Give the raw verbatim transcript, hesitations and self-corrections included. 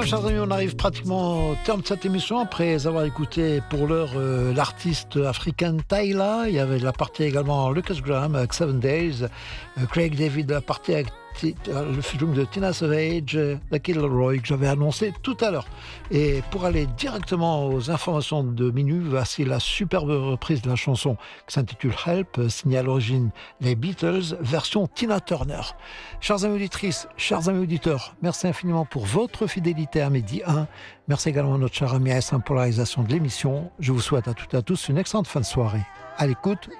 Bien, chers amis, on arrive pratiquement au terme de cette émission après avoir écouté pour l'heure euh, l'artiste africain Tyla. Il y avait la partie également Lucas Graham avec Seven Days, euh, Craig David, la partie avec T- euh, le film de Tina Savage, euh, The Killer Roy, que j'avais annoncé tout à l'heure. Et pour aller directement aux informations de minuit, voici la superbe reprise de la chanson qui s'intitule Help, euh, signée à l'origine les Beatles, version Tina Turner. Chers amis auditrices, chers amis auditeurs, merci infiniment pour votre fidélité à Midi un. Merci également à notre cher ami A S un pour la réalisation de l'émission. Je vous souhaite à toutes et à tous une excellente fin de soirée. À l'écoute